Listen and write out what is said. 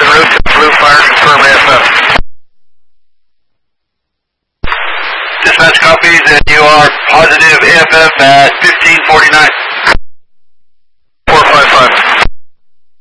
en route to Blue Fire, confirm AFF. Dispatch copies, and you are positive AFF at 1549.